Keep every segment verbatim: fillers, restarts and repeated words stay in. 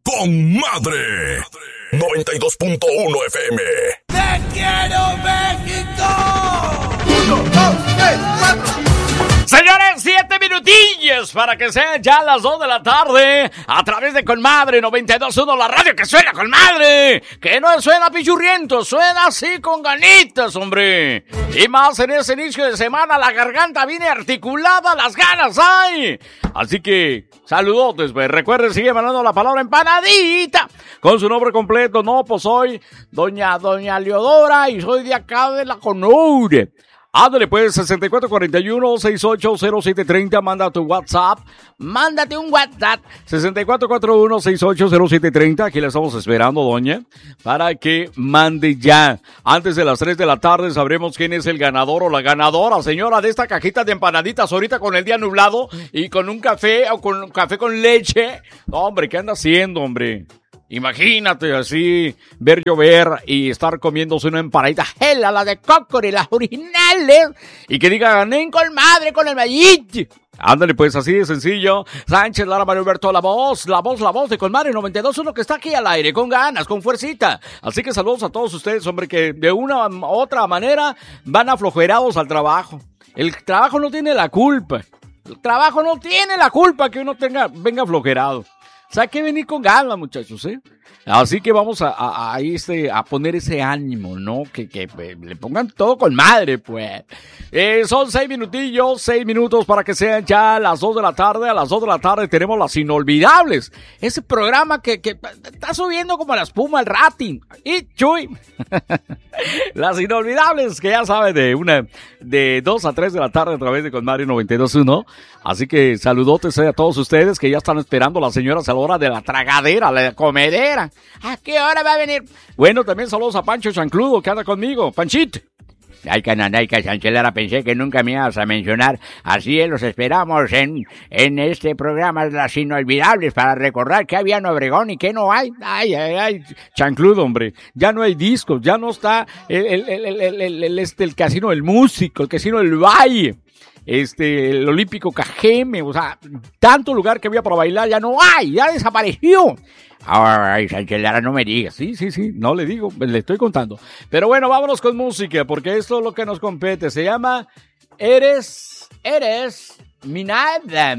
con madre. noventa y dos punto uno F M. ¡Te quiero, México! Uno, dos, tres, cuatro. Señores, siete minutillos para que sean ya las dos de la tarde a través de Conmadre noventa y dos punto uno, la radio que suena con madre, que no suena pichurriento, suena así con ganitas, hombre. Y más en ese inicio de semana, la garganta viene articulada, las ganas hay. Así que, saludotes, pues. Recuerden, sigue mandando la palabra empanadita con su nombre completo. No, pues soy doña, doña Leodora y soy de acá de la Conure. Ándale pues, sesenta y cuatro cuarenta y uno, sesenta y ocho cero siete treinta, manda tu WhatsApp, mándate un WhatsApp, sesenta y cuatro cuarenta y uno, sesenta y ocho cero siete treinta, aquí la estamos esperando, doña, para que mande ya. Antes de las tres de la tarde sabremos quién es el ganador o la ganadora, señora, de esta cajita de empanaditas ahorita con el día nublado y con un café o con un café con leche. No, hombre, ¿qué anda haciendo, hombre? Imagínate así, ver llover y estar comiéndose una empanadita hela, la de Cocori, las originales, y que diga, gané con madre con el Mayit. Ándale pues, así de sencillo. Sánchez Lara Mario Alberto, la voz, la voz, la voz de Conmadre noventa y dos punto uno que está aquí al aire, con ganas, con fuercita. Así que saludos a todos ustedes, hombre, que de una u otra manera van aflojerados al trabajo. El trabajo no tiene la culpa. El trabajo no tiene la culpa que uno tenga, venga aflojerado. O sea, hay que venir con ganas, muchachos, ¿eh? Así que vamos a, a, a, este, a poner ese ánimo, ¿no? Que, que eh, le pongan todo con madre, pues. Eh, son seis minutillos, seis minutos para que sean ya las dos de la tarde. A las dos de la tarde tenemos Las Inolvidables. Ese programa que, que está subiendo como la espuma el rating. Y chuy. Las Inolvidables, que ya saben, de una, de dos a tres de la tarde a través de Conmadre noventa y dos punto uno. Así que saludotes a todos ustedes que ya están esperando las señoras a la hora de la tragadera, la comedera. ¿A qué hora va a venir? Bueno, también saludos a Pancho Chancludo, que anda conmigo. Panchito. Ay, cananaica, Chanchelera, pensé que nunca me ibas a mencionar. Así es, los esperamos en, en este programa Las Inolvidables para recordar que había en Obregón y que no hay. Ay, ay, ay, Chancludo, hombre. Ya no hay discos, ya no está el, el, el, el, el, el, el, este, el casino del músico, el casino del Valle. Este, el Olímpico Cajeme, o sea, tanto lugar que había para bailar, ya no hay, ya desapareció. Ay, Sánchez Lara, no me digas. Sí, sí, sí, no le digo, le estoy contando. Pero bueno, vámonos con música, porque esto es lo que nos compete. Se llama Eres, Eres mi nada.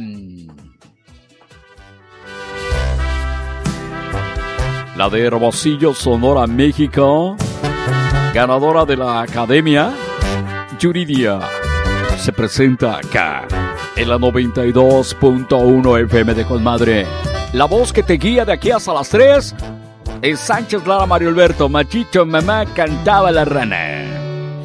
La de Hermosillo, Sonora, México, ganadora de la Academia Yuridia, se presenta acá en la noventa y dos punto uno F M de Conmadre. La voz que te guía de aquí hasta las tres es Sánchez Lara Mario Alberto. Machicho, mamá, cantaba la rana.